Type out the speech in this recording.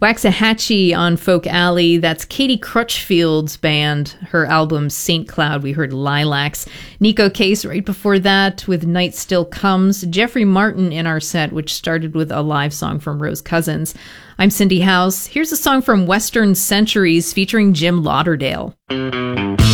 Waxahachie on Folk Alley. That's Katie Crutchfield's band. Her album St. Cloud. We heard Lilacs. Nico Case right before that with Night Still Comes. Jeffrey Martin in our set, which started with a live song from Rose Cousins. I'm Cindy House. Here's a song from Western Centuries featuring Jim Lauderdale.